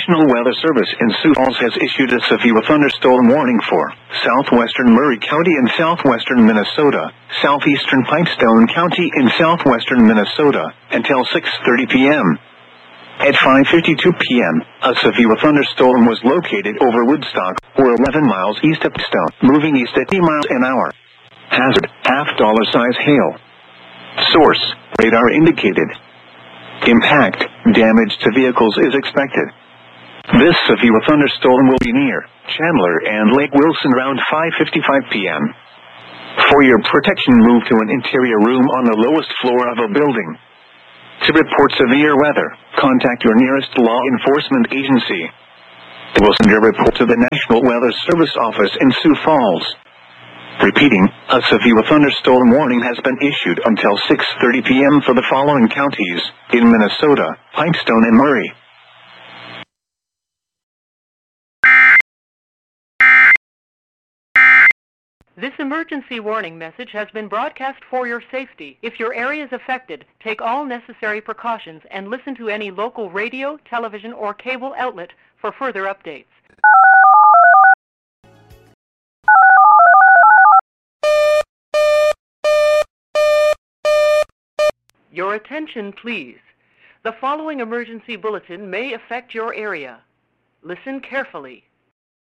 National Weather Service in Sioux Falls has issued a severe thunderstorm warning for southwestern Murray County in southwestern Minnesota, southeastern Pipestone County in southwestern Minnesota, until 6:30 p.m. At 5:52 p.m., a severe thunderstorm was located over Woodstock, or 11 miles east of Pipestone, moving east at 80 miles an hour. Hazard, $half-size hail. Source, radar indicated. Impact, damage to vehicles is expected. This severe thunderstorm will be near Chandler and Lake Wilson around 5:55 p.m. For your protection, move to an interior room on the lowest floor of a building. To report severe weather, contact your nearest law enforcement agency. They will send your report to the National Weather Service office in Sioux Falls. Repeating, a severe thunderstorm warning has been issued until 6:30 p.m. for the following counties in Minnesota, Pipestone and Murray. This emergency warning message has been broadcast for your safety. If your area is affected, take all necessary precautions and listen to any local radio, television, or cable outlet for further updates. Your attention, please. The following emergency bulletin may affect your area. Listen carefully.